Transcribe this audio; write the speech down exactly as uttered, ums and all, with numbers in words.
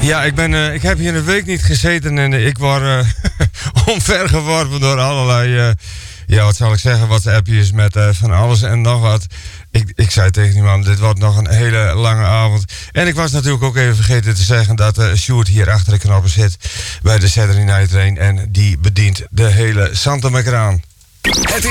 Ja, ik, ben, uh, ik heb hier een week niet gezeten en uh, ik word uh, omvergeworpen door allerlei, uh, ja wat zal ik zeggen, WhatsAppjes met uh, van alles en nog wat. Ik, ik zei tegen die man, dit wordt nog een hele lange avond. En ik was natuurlijk ook even vergeten te zeggen dat uh, Sjoerd hier achter de knoppen zit bij de Saturday Night Train en die bedient de hele Santa Macraan. Het